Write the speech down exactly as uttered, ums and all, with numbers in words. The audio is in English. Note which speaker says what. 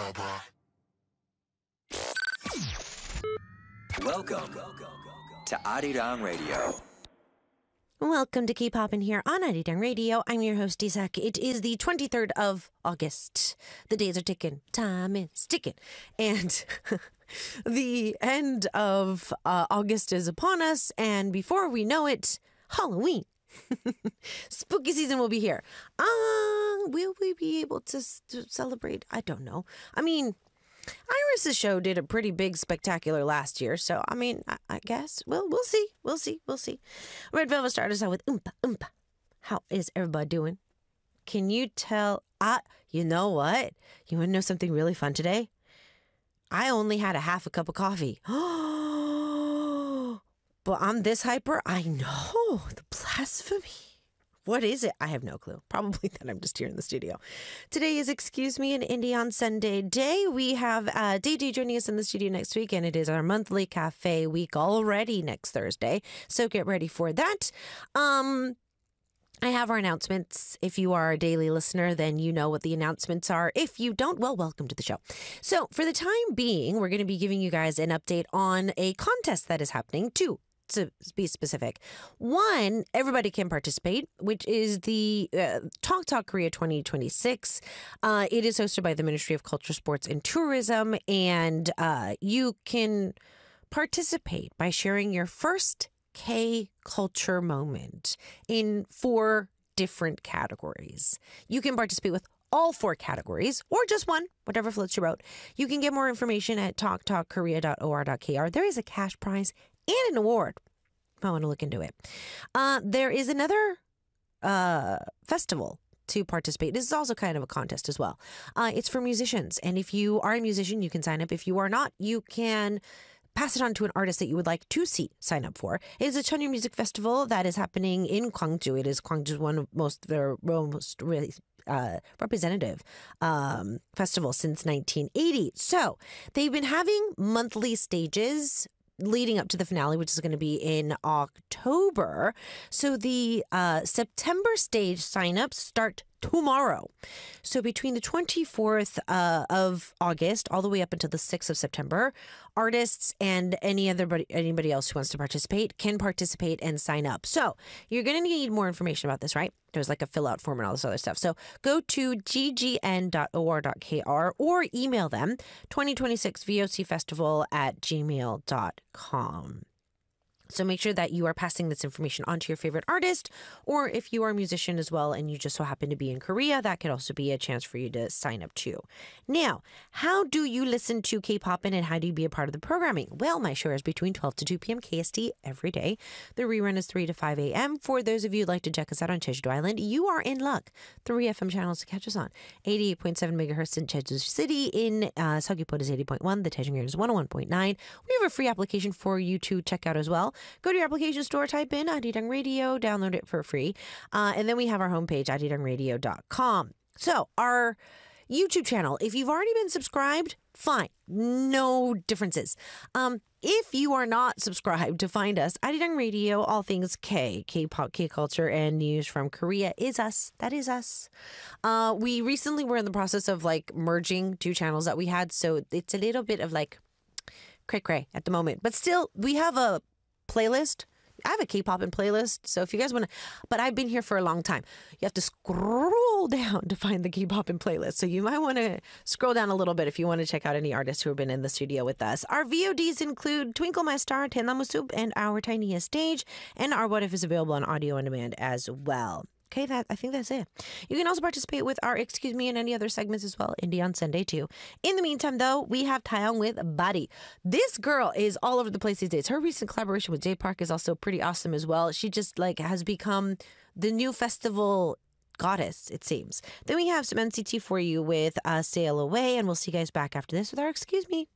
Speaker 1: Welcome to Arirang Radio.
Speaker 2: Welcome to Keep Poppin' here on Arirang Radio. I'm your host, Isak. It is the twenty-third of August. The days are ticking. Time is ticking. And the end of uh, August is upon us. And before we know it, Halloween. Spooky season will be here. Uh, will we be able to, to celebrate? I don't know. I mean, Iris's show did a pretty big spectacular last year, so I mean, I, I guess we'll we'll see, we'll see, we'll see. Red Velvet started us out with Oompa Oompa. How is everybody doing? Can you tell? I, you know what? You want to know something really fun today? I only had a half a cup of coffee. But I'm this hyper. I know, the blasphemy. What is it? I have no clue. Probably that I'm just here in the studio. Today is Excuse Me, an Indie on Sunday day. We have uh, D D joining us in the studio next week, and it is our monthly cafe week already next Thursday. So get ready for that. Um, I have our announcements. If you are a daily listener, then you know what the announcements are. If you don't, well, welcome to the show. So for the time being, we're going to be giving you guys an update on a contest that is happening too. To be specific, one, everybody can participate, which is the uh, Talk Talk Korea twenty twenty-six. Uh, it is hosted by the Ministry of Culture, Sports, and Tourism, and uh, you can participate by sharing your first K culture moment in four different categories. You can participate with all four categories, or just one, whatever floats your boat. You can get more information at talk talk korea dot o r dot k r. There is a cash prize and an award. I want to look into it. Uh, there is another uh, festival to participate. This is also kind of a contest as well. Uh, it's for musicians. And if you are a musician, you can sign up. If you are not, you can pass it on to an artist that you would like to see sign up for. It is a Cheonryul Music Festival that is happening in Gwangju. It is Gwangju's one of most, their most really uh, representative um, festival since nineteen eighty. So they've been having monthly stages leading up to the finale, which is going to be in October. So the uh, September stage signups start tomorrow. So between the twenty-fourth uh, of August all the way up until the sixth of September, artists and any other anybody else who wants to participate can participate and sign up. So you're going to need more information about this, right? There's like a fill out form and all this other stuff. So go to g g n dot o r dot k r or email them twenty twenty-six V O C festival at gmail dot com. So make sure that you are passing this information on to your favorite artist, or if you are a musician as well and you just so happen to be in Korea, that could also be a chance for you to sign up too. Now, how do you listen to K-Poppin' and how do you be a part of the programming? Well, my show is between twelve to two p.m. K S T every day. The rerun is three to five a.m. For those of you who'd like to check us out on Jeju Island, you are in luck. Three F M channels to catch us on. eighty-eight point seven megahertz in Jeju City. In uh, Seogwipo is eighty point one. The Daejung area is one oh one point nine. We have a free application for you to check out as well. Go to your application store, type in Arirang Radio, download it for free. Uh, and then we have our homepage, arirang radio dot com. So our YouTube channel, if you've already been subscribed, fine. No differences. Um, if you are not subscribed to find us, Arirang Radio, all things K, K-pop, K-culture, and news from Korea is us. That is us. Uh, we recently were in the process of like merging two channels that we had. So it's a little bit of like cray cray at the moment. But still, we have a playlist. I have a K-Poppin' playlist, so if you guys want to, but I've been here for a long time. You have to scroll down to find the K-Poppin' playlist, so you might want to scroll down a little bit if you want to check out any artists who have been in the studio with us. Our V O Ds include Twinkle My Star, Tennamusub, and Our Tiniest Stage, and our What If is available on audio on demand as well. Okay, that I think that's it. You can also participate with our Excuse Me and any other segments as well, Indie on Sunday too. In the meantime, though, we have Taeyong with Body. This girl is all over the place these days. Her recent collaboration with Jay Park is also pretty awesome as well. She just like has become the new festival goddess, it seems. Then we have some N C T for you with uh, Sail Away, and we'll see you guys back after this with our Excuse Me.